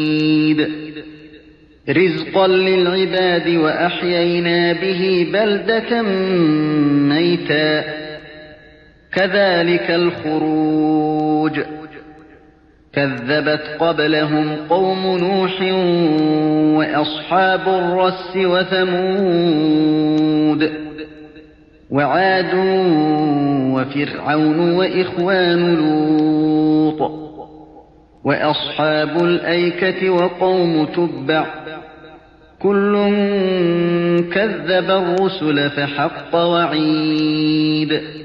رزقا للعباد وأحيينا به بلدة ميتا كذلك الخروج كذبت قبلهم قوم نوح وأصحاب الرس وثمود وعاد وفرعون وإخوان لوط وأصحاب الأيكة وقوم تبع كل كذب الرسل فحق وعيد